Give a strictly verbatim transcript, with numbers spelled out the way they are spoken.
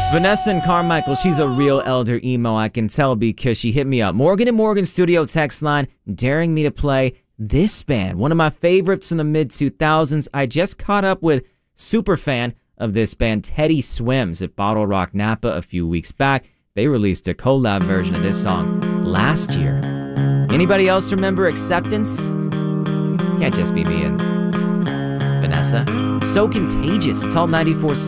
Vanessa and Carmichael, she's a real elder emo, I can tell because she hit me up. Morgan and Morgan studio text line, daring me to play this band, one of my favorites from the mid two thousands. I just caught up with super fan of this band, Teddy Swims, at Bottle Rock Napa a few weeks back. They released a collab version of this song last year. Anybody else remember Acceptance? Can't just be me and Vanessa. So Contagious. It's all ninety-four point seven.